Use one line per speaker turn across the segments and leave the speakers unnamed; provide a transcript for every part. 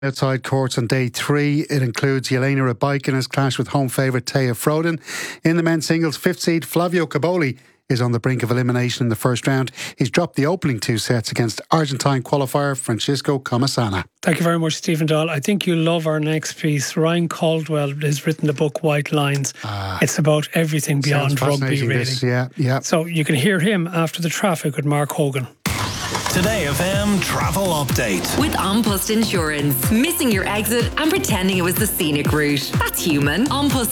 Outside courts on day 3, it includes Jelena Rybakina's clash with home favourite Taya Frodin. In the men's singles, 5th seed Flavio Caboli is on the brink of elimination in the first round. He's dropped the opening 2 sets against Argentine qualifier Francisco Comasana.
Thank you very much, Stephen Dahl. I think you'll love our next piece. Ryan Caldwell has written the book White Lines. It's about everything beyond rugby, really.
Yeah.
So you can hear him after the traffic with Mark Hogan.
Today FM travel update
with An Post Insurance. Missing your exit and pretending it was the scenic route. That's human.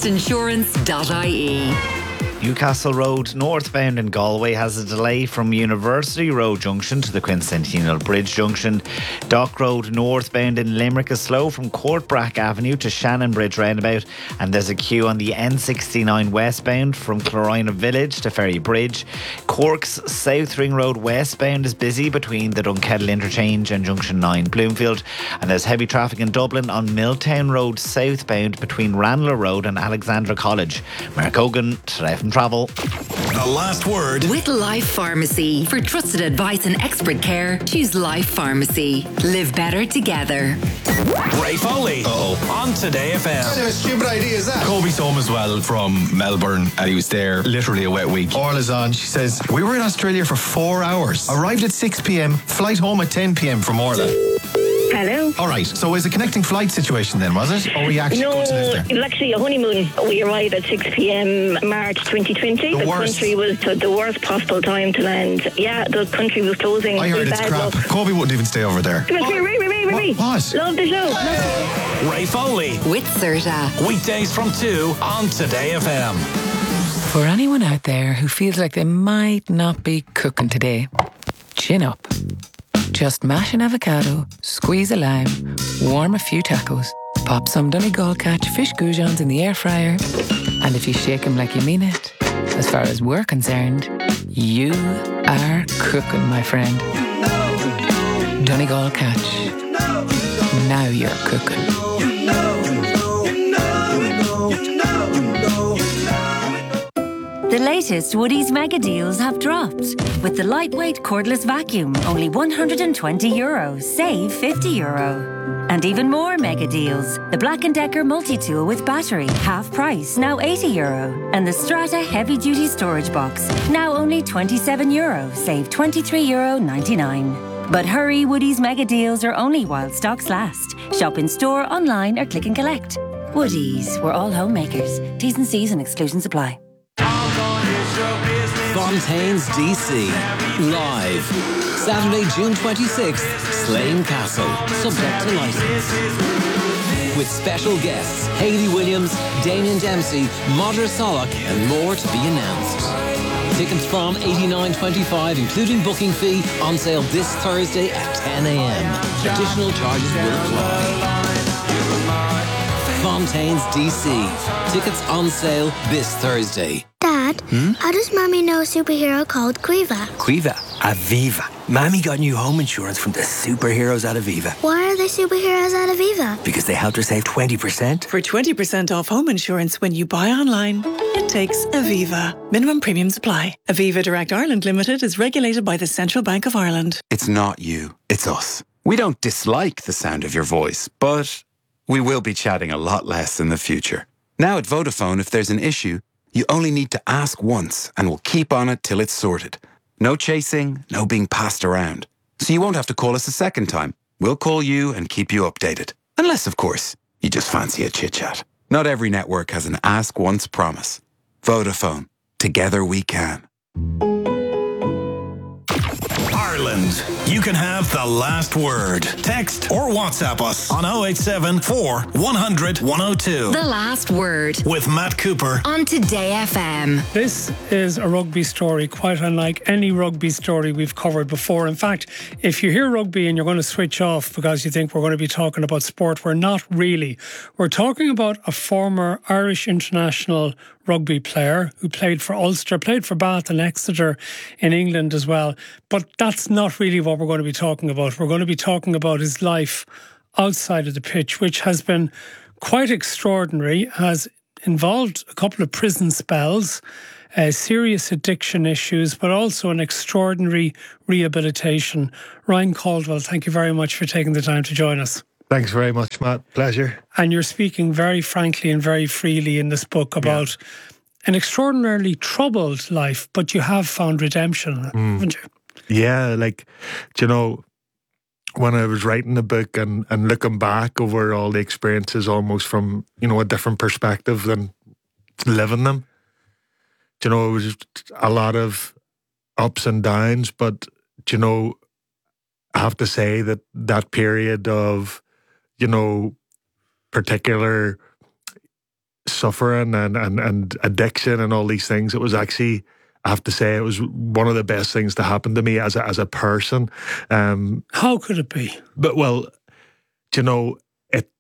Anpostinsurance.ie.
Newcastle Road northbound in Galway has a delay from University Road Junction to the Quincentennial Bridge Junction. Dock Road northbound in Limerick is slow from Courtbrack Avenue to Shannon Bridge roundabout, and there's a queue on the N69 westbound from Clorina Village to Ferry Bridge. Cork's South Ring Road westbound is busy between the Dunkettle Interchange and Junction 9 Bloomfield, and there's heavy traffic in Dublin on Milltown Road southbound between Ranelagh Road and Alexandra College. Mark Hogan, Today FM Travel.
The last word
with Life Pharmacy. For trusted advice and expert care, choose Life Pharmacy. Live better together.
Ray Foley on Today FM.
What kind of stupid idea is that?
Kobe's home as well from Melbourne, and he was there literally a wet week.
Orla's on. She says, we were in Australia for 4 hours. Arrived at 6 p.m, flight home at 10 p.m. from Orla.
Hello.
All right, so it was a connecting flight situation then, was it? Or were you actually going to live there?
It was actually a honeymoon. We arrived at 6 p.m. March 2020. The country was the worst possible time to land. Yeah, the country was closing.
I heard it's crap. Kobe wouldn't even stay over there.
Come here, Ray.
What?
Love the show.
Ray Foley.
With Serta.
Weekdays from 2 on Today FM.
For anyone out there who feels like they might not be cooking today, chin up. Just mash an avocado, squeeze a lime, warm a few tacos, pop some Donegal catch fish goujons in the air fryer, and if you shake them like you mean it, as far as we're concerned, you are cooking, my friend. Donegal catch. Now you're cooking.
The latest Woodies mega deals have dropped. With the lightweight cordless vacuum, only €120, save €50. And even more mega deals. The Black & Decker multi-tool with battery, half price, now €80. And the Strata heavy-duty storage box, now only €27, save €23.99. But hurry, Woodies mega deals are only while stocks last. Shop in store, online or click and collect. Woodies, we're all homemakers. T's and C's and exclusions apply.
Fontaine's DC. Live. Saturday, June 26th, Slane Castle. Subject to license. With special guests, Hayley Williams, Damien Dempsey, Modra Solak, and more to be announced. Tickets from $89.25, including booking fee, on sale this Thursday at 10 a.m. Additional charges will apply. Fontaine's DC. Tickets on sale this Thursday.
Dad, how does Mommy know a superhero called Quiva?
Quiva? Aviva. Mommy got new home insurance from the superheroes at Aviva.
Why are they superheroes at Aviva?
Because they helped her save 20%.
For 20% off home insurance when you buy online, it takes Aviva. Minimum premiums apply. Aviva Direct Ireland Limited is regulated by the Central Bank of Ireland.
It's not you, it's us. We don't dislike the sound of your voice, but we will be chatting a lot less in the future. Now at Vodafone, if there's an issue, you only need to ask once and we'll keep on it till it's sorted. No chasing, no being passed around. So you won't have to call us a second time. We'll call you and keep you updated. Unless, of course, you just fancy a chit-chat. Not every network has an ask once promise. Vodafone. Together we can.
Ireland. You can have the last word. Text or WhatsApp us on 087 100 102.
The last word
with Matt Cooper
on Today FM.
This is a rugby story quite unlike any rugby story we've covered before. In fact, if you hear rugby and you're going to switch off because you think we're going to be talking about sport, we're not really. We're talking about a former Irish international rugby player who played for Ulster, played for Bath and Exeter in England as well. But that's not really what we're going to be talking about. We're going to be talking about his life outside of the pitch, which has been quite extraordinary, has involved a couple of prison spells, serious addiction issues, but also an extraordinary rehabilitation. Ryan Caldwell, thank you very much for taking the time to join us.
Thanks very much, Matt. Pleasure.
And you're speaking very frankly and very freely in this book about an extraordinarily troubled life, but you have found redemption, haven't you?
Yeah, like, do you know, when I was writing the book and looking back over all the experiences almost from, you know, a different perspective than living them, do you know, it was a lot of ups and downs, but, do you know, I have to say that that period of, you know, particular suffering and addiction and all these things, it was actually, I have to say, it was one of the best things to happen to me as a person.
How could it be?
But well, do you know, it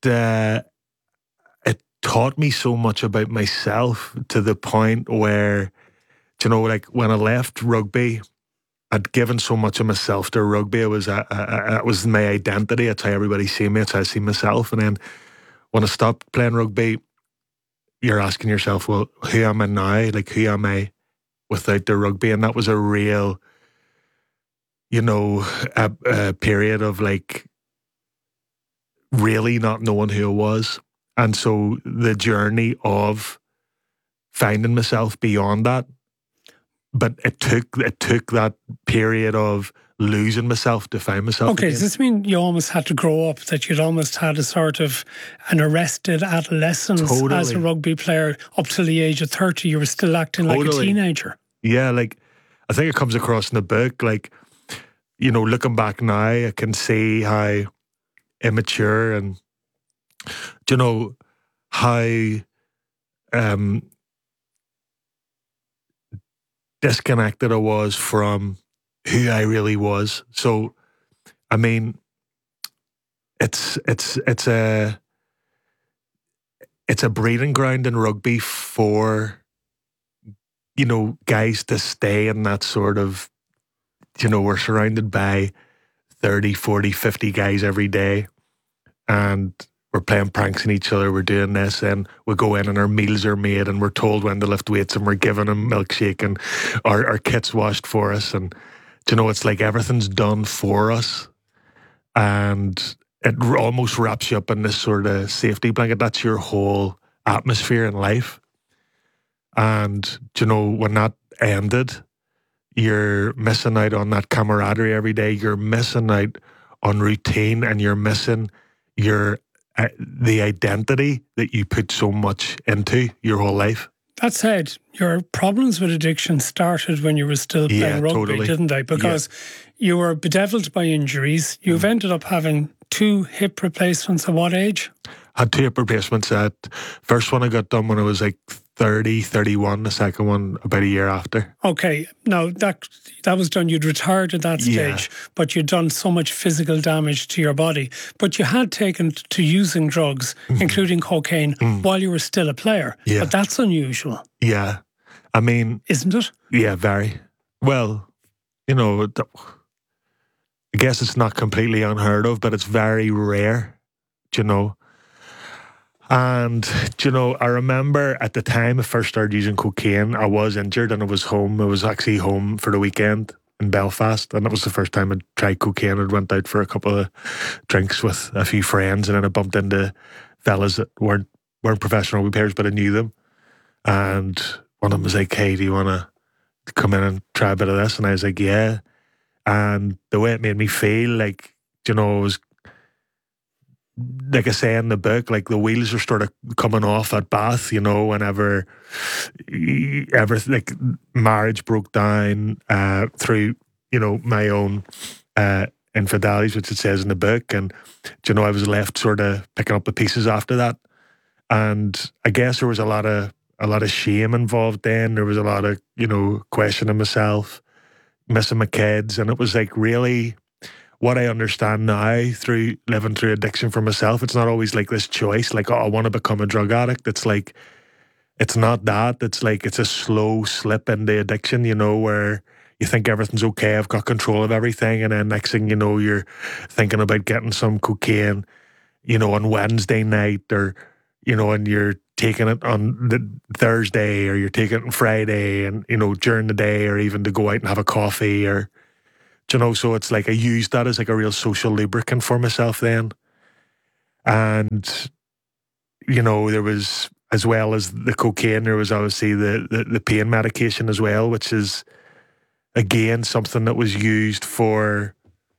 taught me so much about myself to the point where, do you know, like when I left rugby, I'd given so much of myself to rugby. It was my identity. It's how everybody see me. It's how I see myself. And then when I stopped playing rugby, you're asking yourself, well, who am I now? Like, who am I without the rugby? And that was a real, you know, a period of like really not knowing who I was. And so the journey of finding myself beyond that, but it took that period of losing myself to find myself.
Okay,
again.
does this mean you almost had to grow up, that you'd almost had a sort of an arrested adolescence as a rugby player up till the age of 30? You were still acting like a teenager.
Yeah, like I think it comes across in the book. Like, you know, looking back now, I can see how immature and, you know, how disconnected I was from who I really was. So, I mean, it's a breeding ground in rugby for, you know, guys to stay in that sort of, you know, we're surrounded by 30, 40, 50 guys every day, and we're playing pranks on each other, we're doing this, and we go in and our meals are made and we're told when to lift weights and we're given a milkshake and our kit's washed for us, and, you know, it's like everything's done for us, and it almost wraps you up in this sort of safety blanket. That's your whole atmosphere in life. And, you know, when that ended, you're missing out on that camaraderie every day. You're missing out on routine, and you're missing the identity that you put so much into your whole life.
That said, your problems with addiction started when you were still playing rugby,
totally.
didn't they? Because you were bedeviled by injuries. You've ended up having 2 hip replacements at what age?
I had 2 hip replacements. First one I got done when I was like 30, 31. The second one about a year after.
Okay, now that was done. You'd retired at that stage, but you'd done so much physical damage to your body. But you had taken to using drugs, including cocaine, while you were still a player.
Yeah.
But that's unusual.
Yeah. I mean...
Isn't it?
Yeah, very. Well, you know, I guess it's not completely unheard of, but it's very rare, you know. And, you know, I remember at the time I first started using cocaine, I was injured and I was home. I was actually home for the weekend in Belfast, and it was the first time I'd tried cocaine. I'd went out for a couple of drinks with a few friends, and then I bumped into fellas that weren't professional rugby players, but I knew them. And one of them was like, hey, do you want to come in and try a bit of this? And I was like, yeah. And the way it made me feel, like, you know, it was, like I say in the book, like the wheels are sort of coming off at Bath, you know, whenever everything, like marriage broke down through, you know, my own infidelities, which it says in the book. And, you know, I was left sort of picking up the pieces after that. And I guess there was a lot of shame involved then. There was a lot of, you know, questioning myself, missing my kids. And it was like really... what I understand now through living through addiction for myself, it's not always like this choice, like, oh, I want to become a drug addict. It's like, it's not that. It's like, it's a slow slip into addiction, you know, where you think everything's okay, I've got control of everything. And then next thing you know, you're thinking about getting some cocaine, you know, on Wednesday night, or, you know, and you're taking it on the Thursday, or you're taking it on Friday, and, you know, during the day, or even to go out and have a coffee, or... you know, so it's like I used that as like a real social lubricant for myself then. And, you know, there was, as well as the cocaine, there was obviously the pain medication as well, which is, again, something that was used for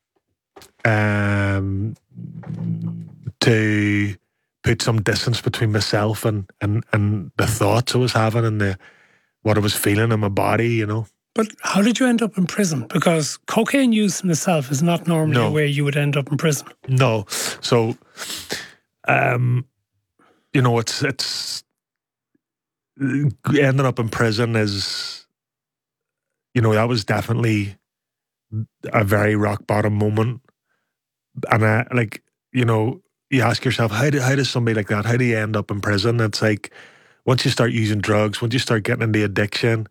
to put some distance between myself and the thoughts I was having and what I was feeling in my body, you know.
But how did you end up in prison? Because cocaine use in itself is not normally a way you would end up in prison.
No. So, you know, it's ending up in prison is, you know, that was definitely a very rock bottom moment. And like, you know, you ask yourself, how does somebody like that, how do you end up in prison? It's like, once you start using drugs, once you start getting into addiction,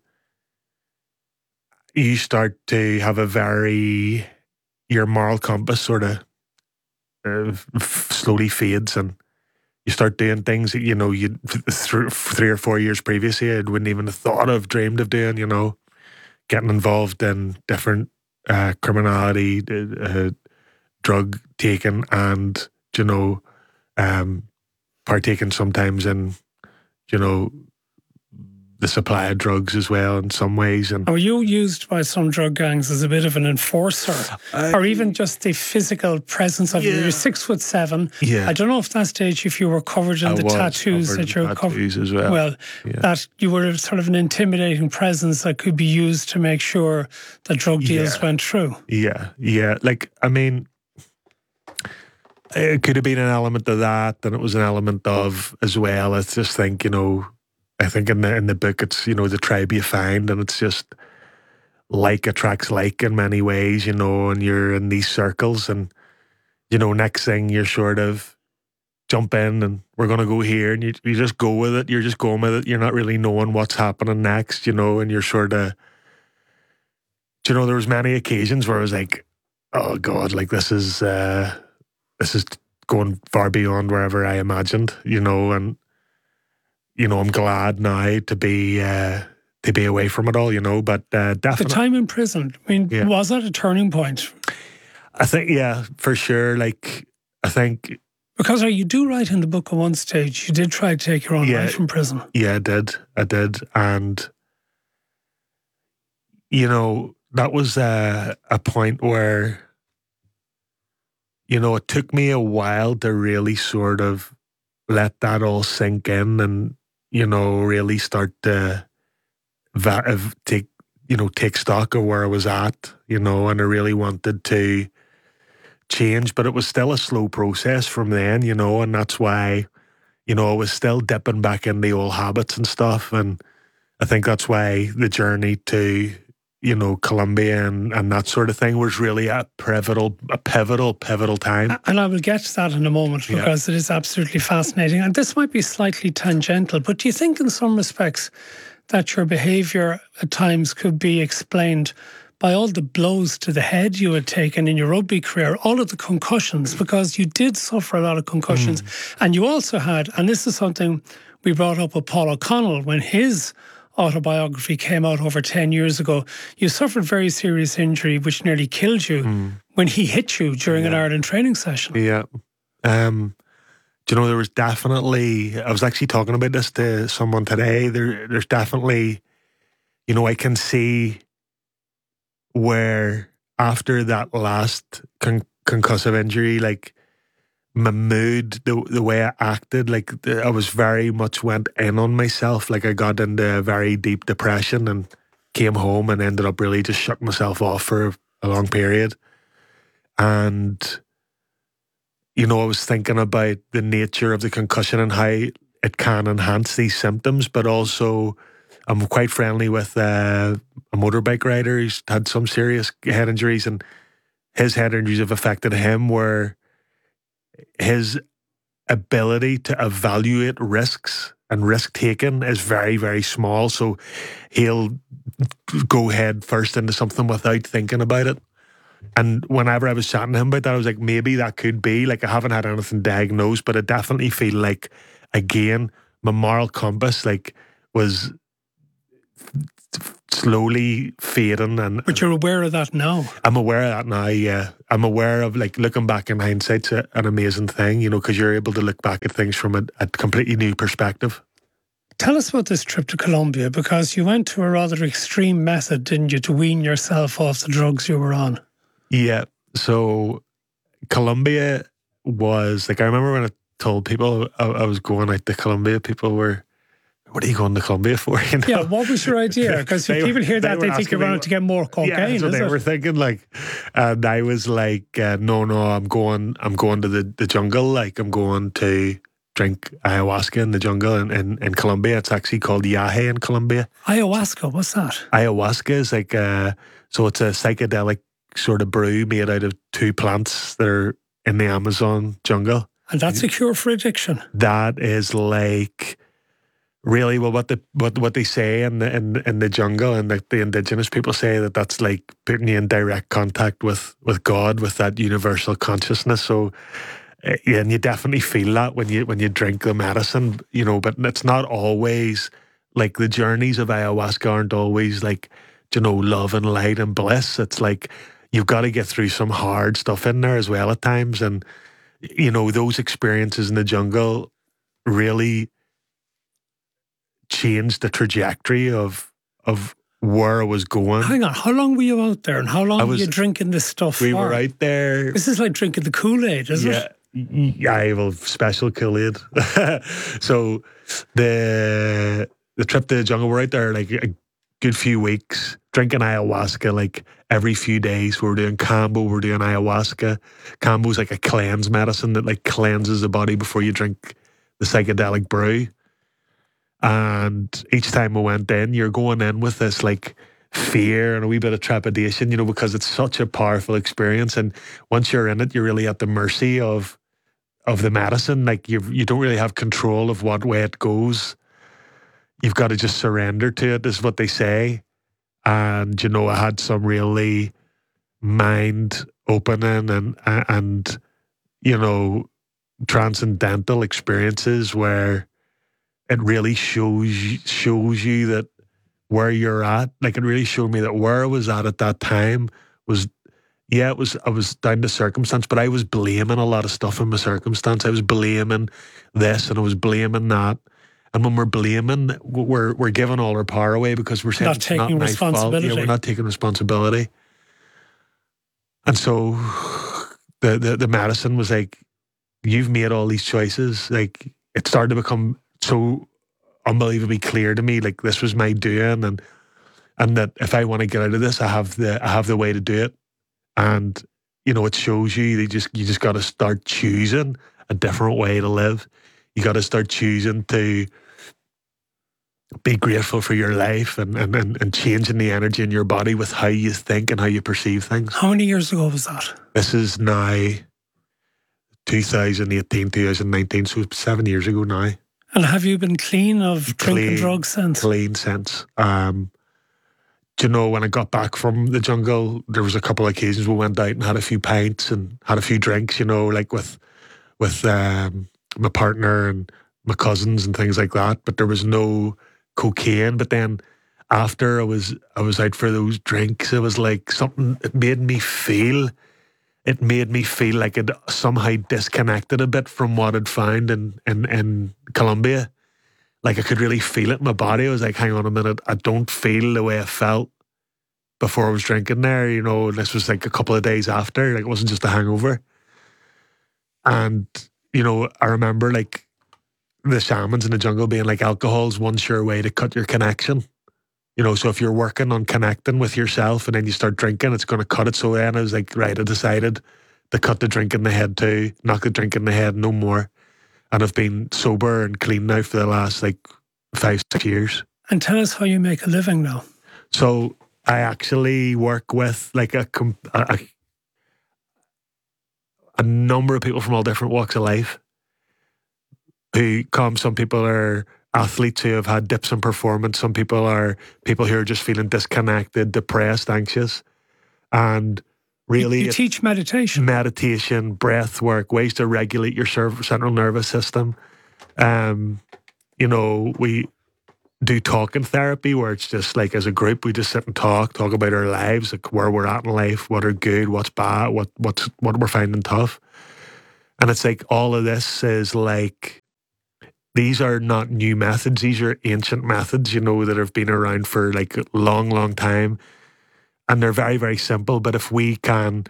you start to have your moral compass sort of slowly fades, and you start doing things that, you know, you 3 or 4 years previously I wouldn't even have thought of, dreamed of doing, you know, getting involved in different criminality, drug taking, and, you know, partaking sometimes in, you know, the supply of drugs as well in some ways. And
were you used by some drug gangs as a bit of an enforcer, or even just the physical presence of you? You're 6'7".
Yeah.
I don't know if that stage, if you were covered in the tattoos that you're covered
as well.
Well, that you were sort of an intimidating presence that could be used to make sure that drug deals went through.
Yeah. Like, I mean, it could have been an element of that, and it was an element of as well. I just think, you know, I think in the book, it's, you know, the tribe you find, and it's just like attracts like in many ways, you know, and you're in these circles, and, you know, next thing you're sort of jump in and we're going to go here, and you just go with it. You're just going with it. You're not really knowing what's happening next, you know, and you're sort of, you know, there was many occasions where I was like, oh God, like this is going far beyond wherever I imagined, you know, and, you know, I'm glad now to be away from it all, you know, but definitely.
The time in prison, I mean, was that a turning point?
I think, yeah, for sure. Like, I think...
Because you do write in the book at one stage, you did try to take your own life from prison.
Yeah, I did. And, you know, that was a point where, you know, it took me a while to really sort of let that all sink in and, you know, really start to take stock of where I was at, you know, and I really wanted to change, but it was still a slow process from then, you know, and that's why, you know, I was still dipping back in the old habits and stuff, and I think that's why the journey to, you know, Colombia and that sort of thing was really a pivotal time.
And I will get to that in a moment, because it is absolutely fascinating. And this might be slightly tangential, but do you think in some respects that your behaviour at times could be explained by all the blows to the head you had taken in your rugby career, all of the concussions, because you did suffer a lot of concussions. And you also had, and this is something we brought up with Paul O'Connell when his autobiography came out over 10 years ago, you suffered very serious injury which nearly killed you when he hit you during an Ireland training session.
Yeah. Do you know, there was definitely, I was actually talking about this to someone today, there's definitely, you know, I can see where after that last concussive injury, like my mood, the way I acted, like I was very much went in on myself. Like I got into a very deep depression and came home and ended up really just shutting myself off for a long period. And, you know, I was thinking about the nature of the concussion and how it can enhance these symptoms, but also I'm quite friendly with a motorbike rider who's had some serious head injuries, and his head injuries have affected him where his ability to evaluate risks and risk taking is very, very small. So he'll go head first into something without thinking about it. And whenever I was chatting to him about that, I was like, maybe that could be, like, I haven't had anything diagnosed, but I definitely feel like, again, my moral compass, like, was slowly fading.
But you're aware of that now?
I'm aware of that now, yeah. I'm aware of, like, looking back in hindsight's an amazing thing, you know, because you're able to look back at things from a completely new perspective.
Tell us about this trip to Colombia, because you went to a rather extreme method, didn't you, to wean yourself off the drugs you were on?
Yeah. So Colombia was, like, I remember when I told people I was going out to Colombia, people were, what are you going to Colombia for? You know?
Yeah, what was your idea? Because people hear that, they think you're going to get more cocaine.
Yeah, that's what they were thinking. Like, and I was like, no, I'm going to the jungle. Like, I'm going to drink ayahuasca in the jungle in Colombia. It's actually called Yahe in Colombia.
Ayahuasca, what's that?
Ayahuasca is like so it's a psychedelic sort of brew made out of 2 plants that are in the Amazon jungle.
And that's a cure for addiction.
That is like, really, well, what they say in the jungle, and the indigenous people say that's like putting you in direct contact with God, with that universal consciousness. So, yeah, and you definitely feel that when you drink the medicine, you know. But it's not always like, the journeys of ayahuasca aren't always like, you know, love and light and bliss. It's like you've got to get through some hard stuff in there as well at times, and you know, those experiences in the jungle really changed the trajectory of where I was going.
Hang on, how long were you out there, and how long were you drinking this stuff
we
for?
Were out there.
This is like drinking the Kool-Aid, isn't it?
Yeah, I have a special Kool-Aid. So the trip to the jungle, we're out there like a good few weeks, drinking ayahuasca like every few days. We're doing kambo, we're doing ayahuasca. Kambo's like a cleanse medicine that like cleanses the body before you drink the psychedelic brew. And each time we went in, you're going in with this like fear and a wee bit of trepidation, you know, because it's such a powerful experience. And once you're in it, you're really at the mercy of the medicine. Like you don't really have control of what way it goes. You've got to just surrender to it, is what they say. And, you know, I had some really mind opening and you know, transcendental experiences where it really shows you that where you're at. Like, it really showed me that where I was at that time was, I was down to circumstance, but I was blaming a lot of stuff in my circumstance. I was blaming this and I was blaming that. And when we're blaming, we're giving all our power away, because we're saying
not
it's
taking
not my fault.
responsibility.
Yeah, we're not taking responsibility. And so the medicine was like, you've made all these choices. Like, it started to become so unbelievably clear to me, like this was my doing, and that if I want to get out of this, I have the way to do it. And you know, it shows you you just got to start choosing a different way to live. You got to start choosing to be grateful for your life and changing the energy in your body with how you think and how you perceive things.
How many years ago was that?
This is now 2018, 2019, so 7 years ago now.
And have you been clean of drinking drugs since? Clean
since. You know, when I got back from the jungle, there was a couple of occasions we went out and had a few pints and had a few drinks, you know, like with my partner and my cousins and things like that. But there was no cocaine. But then after I was out for those drinks, it was like something, it made me feel like it somehow disconnected a bit from what I'd found in Colombia. Like, I could really feel it in my body. I was like, hang on a minute, I don't feel the way I felt before I was drinking there. You know, this was like a couple of days after. Like, it wasn't just a hangover. And, you know, I remember like the shamans in the jungle being like, alcohol's one sure way to cut your connection. You know, so if you're working on connecting with yourself and then you start drinking, it's going to cut it. So then I was like, right, I decided to cut the drink in the head too, knock the drink in the head, no more. And I've been sober and clean now for the last like 5-6 years.
And tell us how you make a living now.
So I actually work with like a number of people from all different walks of life who come. Some people are athletes who have had dips in performance. Some people are people who are just feeling disconnected, depressed, anxious. And really,
you teach meditation,
breath work, ways to regulate your central nervous system. You know, do talking therapy where it's just like as a group we just sit and talk about our lives, like where we're at in life, what are good, what's bad, what we're finding tough. And it's like all of this is like, these are not new methods, these are ancient methods, you know, that have been around for like a long time, and they're very, very simple. But if we can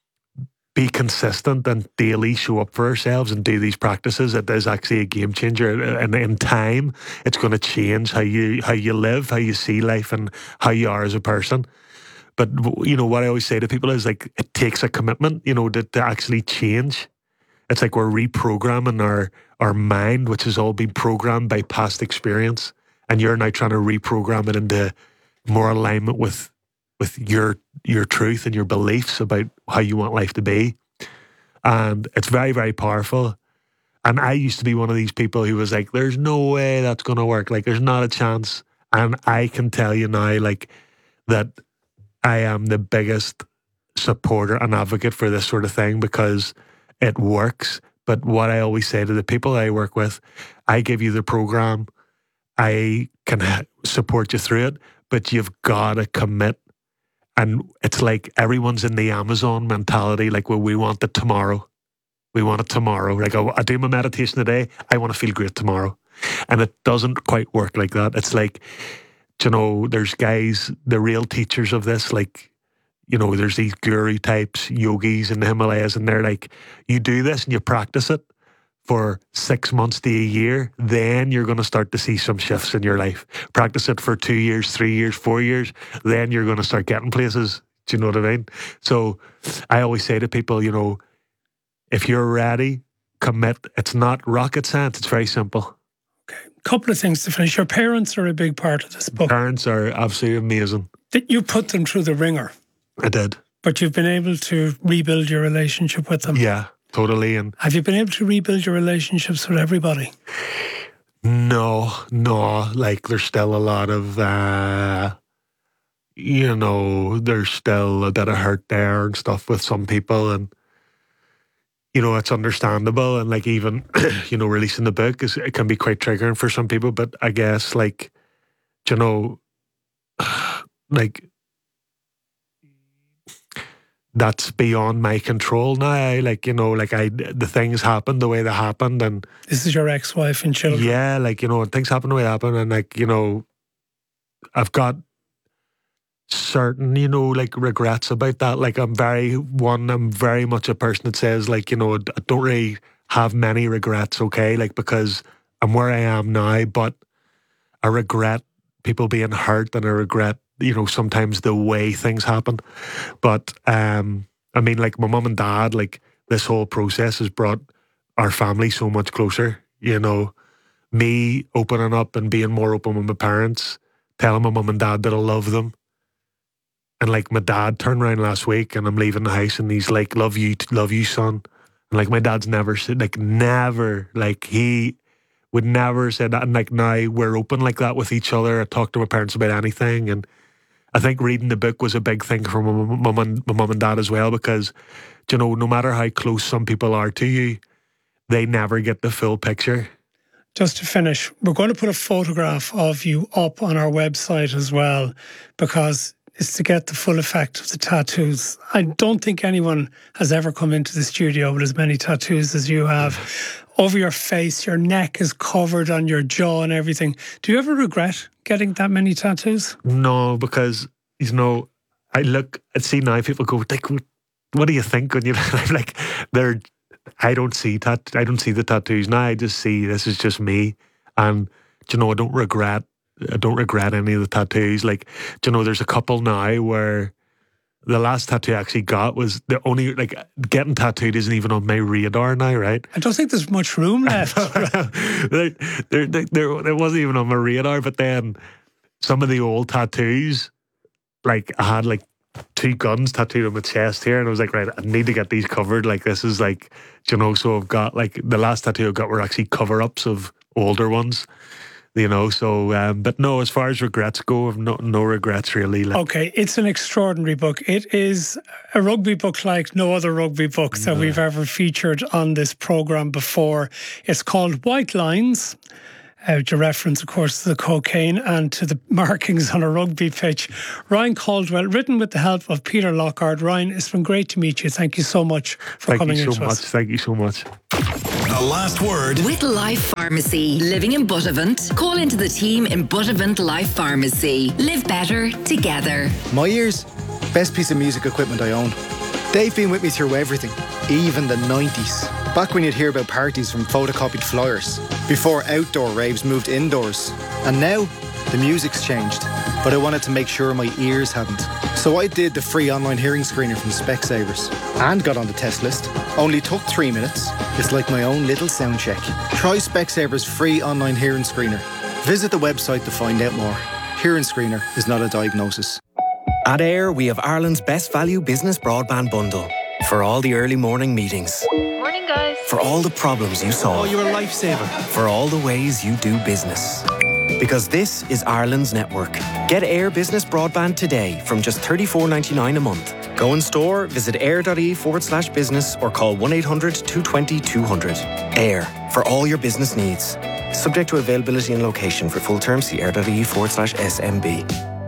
be consistent and daily show up for ourselves and do these practices, it is actually a game changer. And in time, it's going to change how you live, how you see life, and how you are as a person. But, you know, what I always say to people is like, it takes a commitment, you know, to actually change. It's like we're reprogramming our mind, which has all been programmed by past experience. And you're now trying to reprogram it into more alignment with your truth and your beliefs about how you want life to be. And it's very, very powerful. And I used to be one of these people who was like, there's no way that's going to work. Like, there's not a chance. And I can tell you now, like, that I am the biggest supporter and advocate for this sort of thing because it works. But what I always say to the people I work with, I give you the program, I can support you through it, but you've got to commit. And it's like everyone's in the Amazon mentality, like, well, we want it tomorrow. We want it tomorrow. Like, I do my meditation today, I want to feel great tomorrow. And it doesn't quite work like that. It's like, you know, there's guys, the real teachers of this, like, you know, there's these guru types, yogis in the Himalayas, and they're like, you do this and you practice it for 6 months to a year, then you're going to start to see some shifts in your life. Practice it for 2 years, 3 years, 4 years, then you're going to start getting places. Do you know what I mean? So I always say to people, you know, if you're ready, commit. It's not rocket science. It's very simple.
Okay. Couple of things to finish. Your parents are a big part of this book.
Parents are absolutely amazing.
You put them through the ringer.
I did. But
you've been able to rebuild your relationship with them.
Yeah, totally. And
have you been able to rebuild your relationships with everybody?
No. Like, there's still a lot of, you know, there's still a bit of hurt there and stuff with some people. And, you know, it's understandable. And, like, even, you know, releasing the book, it can be quite triggering for some people. But I guess, like, you know, like, that's beyond my control now. Like, you know, like, the things happened the way they happened, and
this is your ex-wife and children.
Yeah, like, you know, things happen the way they happen, and, like, you know, I've got certain, you know, like, regrets about that. Like, I'm very much a person that says, like, you know, I don't really have many regrets, okay? Like, because I'm where I am now, but I regret people being hurt, and I regret, you know, sometimes the way things happen. But I mean, like, my mum and dad, like, this whole process has brought our family so much closer. You know, me opening up and being more open with my parents, telling my mum and dad that I love them. And, like, my dad turned around last week and I'm leaving the house and he's like, love you, son. And, like, my dad's never said, like, never, like, he would never say that. And, like, now we're open like that with each other. I talk to my parents about anything. And I think reading the book was a big thing for my mum and dad as well, because, you know, no matter how close some people are to you, they never get the full picture.
Just to finish, we're going to put a photograph of you up on our website as well, because it's to get the full effect of the tattoos. I don't think anyone has ever come into the studio with as many tattoos as you have. Over your face, your neck is covered on your jaw and everything. Do you ever regret getting that many tattoos?
No, because, you know, I see now people go, like, what do you think when you like, I don't see the tattoos now. I just see this is just me. And, you know, I don't regret any of the tattoos. Like, you know, there's a couple now where the last tattoo I actually got was the only, like, getting tattooed isn't even on my radar now, right?
I don't think there's much room left.
There wasn't even on my radar. But then some of the old tattoos, like, I had, like, 2 guns tattooed on my chest here, and I was like, right, I need to get these covered. Like, this is, like, you know, so I've got, like, the last tattoo I got were actually cover-ups of older ones. You know, so, but no, as far as regrets go, I've no regrets really. Like.
Okay, it's an extraordinary book. It is a rugby book like no other rugby book that we've ever featured on this programme before. It's called White Lines. to reference, of course, to the cocaine and to the markings on a rugby pitch. Ryan Caldwell, written with the help of Peter Lockhart. Ryan, it's been great to meet you. Thank you so much for coming in to us.
Thank you so much.
The last word.
With Life Pharmacy. Living in Buttevant? Call into the team in Buttevant Life Pharmacy. Live better together.
My ears, best piece of music equipment I own. They've been with me through everything, even the 90s. Back when you'd hear about parties from photocopied flyers, before outdoor raves moved indoors. And now, the music's changed, but I wanted to make sure my ears hadn't. So I did the free online hearing screener from Specsavers and got on the test list. Only took 3 minutes. It's like my own little sound check. Try Specsavers free online hearing screener. Visit the website to find out more. Hearing screener is not a diagnosis.
At AIR, we have Ireland's best value business broadband bundle. For all the early morning meetings.
Morning, guys.
For all the problems you solve.
Oh, you're a lifesaver.
For all the ways you do business. Because this is Ireland's network. Get AIR Business Broadband today from just $34.99 a month. Go in store, visit air.ie/business or call 1-800-220-200. AIR, for all your business needs. Subject to availability and location. For full terms, see air.ie/SMB.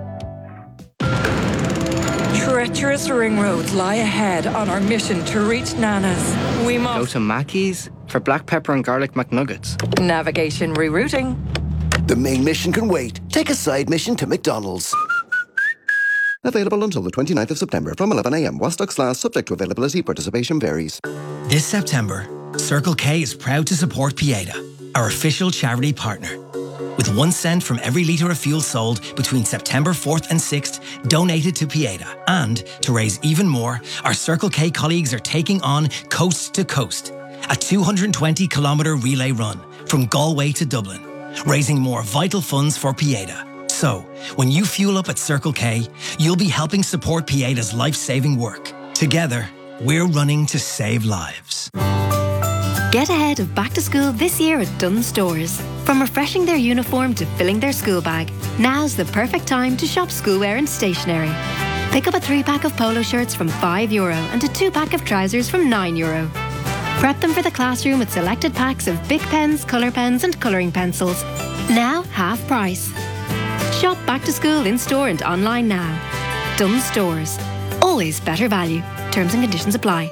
Treacherous ring roads lie ahead on our mission to reach Nana's. We must
go to Mackey's for black pepper and garlic McNuggets.
Navigation rerouting.
The main mission can wait. Take a side mission to McDonald's. Available until the 29th of September from 11 a.m. while stocks last, subject to availability. Participation varies.
This September, Circle K is proud to support Pieta, our official charity partner. With 1 cent from every litre of fuel sold between September 4th and 6th donated to Pieta. And to raise even more, our Circle K colleagues are taking on Coast to Coast, a 220-kilometre relay run from Galway to Dublin, raising more vital funds for Pieta. So, when you fuel up at Circle K, you'll be helping support Pieta's life-saving work. Together, we're running to save lives.
Get ahead of back to school this year at Dunnes Stores. From refreshing their uniform to filling their school bag, now's the perfect time to shop schoolwear and stationery. Pick up a 3-pack of polo shirts from €5 and a 2-pack of trousers from €9. Prep them for the classroom with selected packs of Bic pens, colour pens and colouring pencils. Now half price. Shop back to school in store and online now. Dunnes Stores. Always better value. Terms and conditions apply.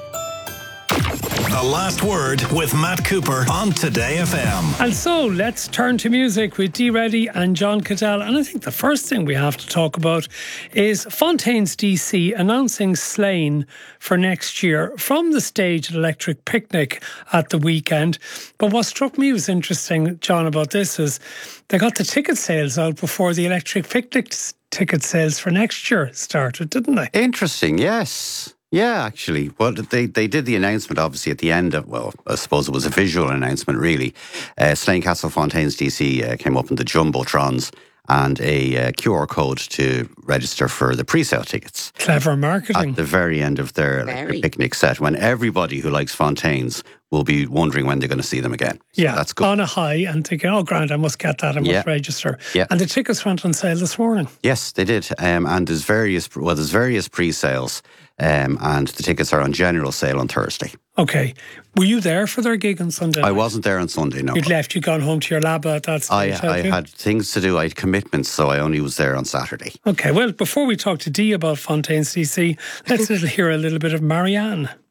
The last word with Matt Cooper on Today FM.
And so let's turn to music with Dee Reddy and John Caddell. And I think the first thing we have to talk about is Fontaines DC announcing Slane for next year from the stage at Electric Picnic at the weekend. But what struck me was interesting, John, about this is they got the ticket sales out before the Electric Picnic ticket sales for next year started, didn't they?
Interesting, yes. Yeah, actually. Well, they did the announcement, obviously, at the end of, well, I suppose it was a visual announcement, really. Slane Castle Fontaines DC came up in the Jumbotrons and a QR code to register for the pre-sale tickets.
Clever marketing.
At the very end of their Electric Picnic set, when everybody who likes Fontaines will be wondering when they're going to see them again. So
yeah,
that's good.
On a high and thinking, oh, grand, I must get that, I must register.
Yeah.
And the tickets went on sale this morning.
Yes, they did. And there's various pre-sales. And the tickets are on general sale on Thursday.
Okay. Were you there for their gig on Sunday night?
I wasn't there on Sunday, no.
You'd left, you'd gone home to your lab at that stage.
I had things to do, I had commitments, so I only was there on Saturday.
Okay, well, before we talk to Dee about Fontaines DC, let's hear a little bit of Marianne.